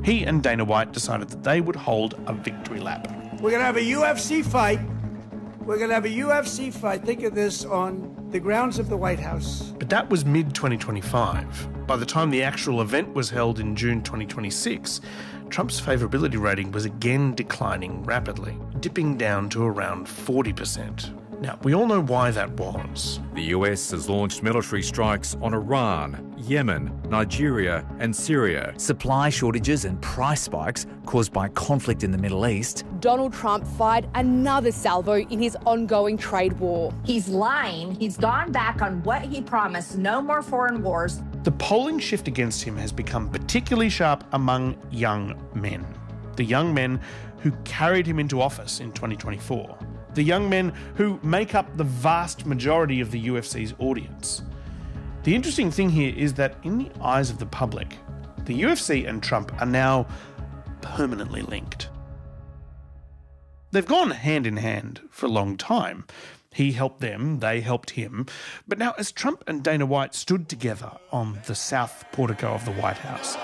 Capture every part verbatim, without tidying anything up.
he and Dana White decided that they would hold a victory lap. We're going to have a U F C fight. We're going to have a U F C fight. Think of this on the grounds of the White House. But that was mid twenty twenty-five. By the time the actual event was held in June twenty twenty-six, Trump's favourability rating was again declining rapidly, dipping down to around forty percent. Now, we all know why that was. The U S has launched military strikes on Iran, Yemen, Nigeria and Syria. Supply shortages and price spikes caused by conflict in the Middle East. Donald Trump fired another salvo in his ongoing trade war. He's lying. He's gone back on what he promised. No more foreign wars. The polling shift against him has become particularly sharp among young men. The young men who carried him into office in twenty twenty-four. The young men who make up the vast majority of the U F C's audience. The interesting thing here is that in the eyes of the public, the U F C and Trump are now permanently linked. They've gone hand in hand for a long time. He helped them, they helped him. But now as Trump and Dana White stood together on the south portico of the White House,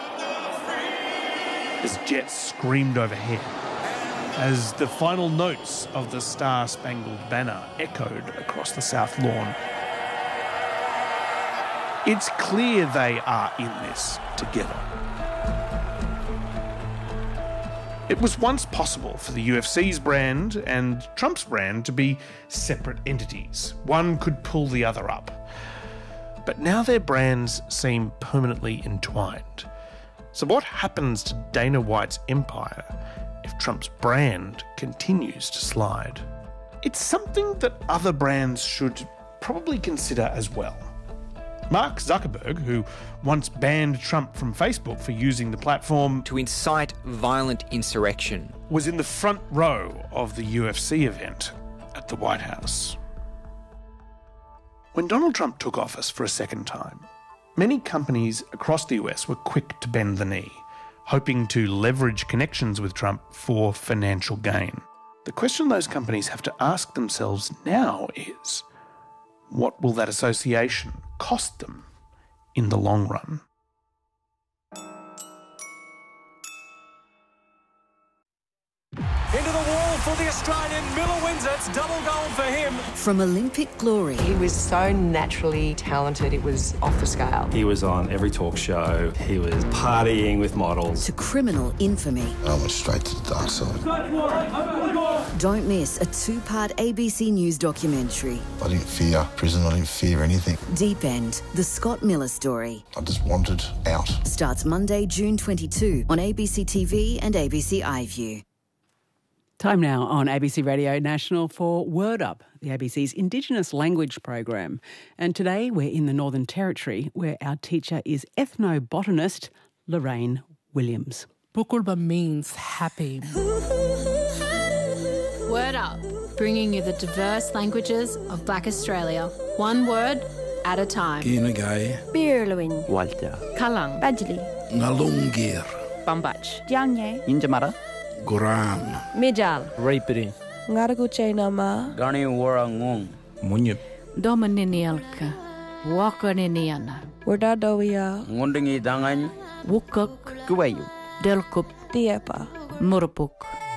as jets screamed overhead, as the final notes of the Star-Spangled Banner echoed across the South Lawn, it's clear they are in this together. It was once possible for the U F C's brand and Trump's brand to be separate entities. One could pull the other up. But now their brands seem permanently entwined. So what happens to Dana White's empire if Trump's brand continues to slide? It's something that other brands should probably consider as well. Mark Zuckerberg, who once banned Trump from Facebook for using the platform to incite violent insurrection, was in the front row of the U F C event at the White House. When Donald Trump took office for a second time, many companies across the U S were quick to bend the knee, hoping to leverage connections with Trump for financial gain. The question those companies have to ask themselves now is, what will that association cost them in the long run? Into the wall for the Australian. Miller wins it. It's double gold for him. From Olympic glory. He was so naturally talented, it was off the scale. He was on every talk show. He was partying with models. To criminal infamy. I went straight to the dark side. Don't miss a two-part A B C News documentary. I didn't fear prison. I didn't fear anything. Deep End, the Scott Miller story. I just wanted out. Starts Monday, June twenty-second on A B C T V and A B C iView. Time now on A B C Radio National for Word Up, the A B C's Indigenous language program. And today we're in the Northern Territory where our teacher is ethnobotanist Lorraine Williams. Pukulba means happy. Word Up, bringing you the diverse languages of Black Australia, one word at a time. Kinagai, Birluin, Walter, Kalang, Badjali, Ngalungir, Bambach, Dianye, Injamara, Guram, Mijal, Raipiri, Ngaraguche Nama, Gani Warangung, Munyip, Domaninialka, Wakaniniana, Wardadowia, Mundingi Dangan, Wukuk, Kuwayu, Delkup, Diepa, Murupuk.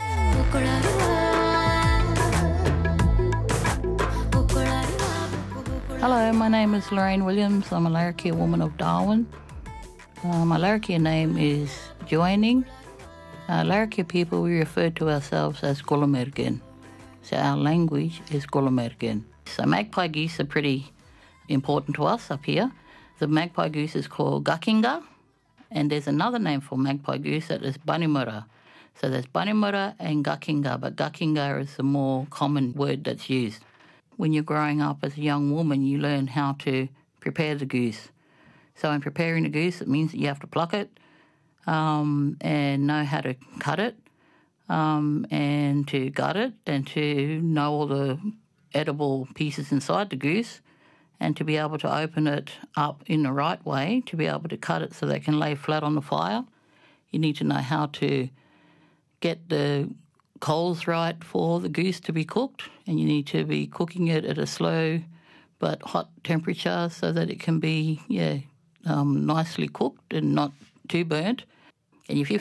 Hello, my name is Lorraine Williams. I'm a Larrakia woman of Darwin. Uh, my Larrakia name is Joining. Uh, Larrakia people, we refer to ourselves as Gulamergen. So our language is Gulamergen. So magpie geese are pretty important to us up here. The magpie goose is called Gakinga, and there's another name for magpie goose that is Banimura. So there's Banimura and Gakinga, but Gakinga is the more common word that's used. When you're growing up as a young woman, you learn how to prepare the goose. So in preparing the goose, it means that you have to pluck it um, and know how to cut it um, and to gut it and to know all the edible pieces inside the goose and to be able to open it up in the right way, to be able to cut it so they can lay flat on the fire. You need to know how to get the coals right for the goose to be cooked, and you need to be cooking it at a slow but hot temperature so that it can be, yeah, um, nicely cooked and not too burnt. And if you